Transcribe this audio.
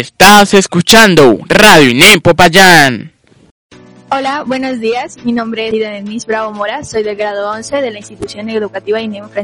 Estás escuchando Radio INEM Popayán. Hola, buenos días. Mi nombre es Denise Bravo Mora. Soy del grado 11 de la institución educativa INEM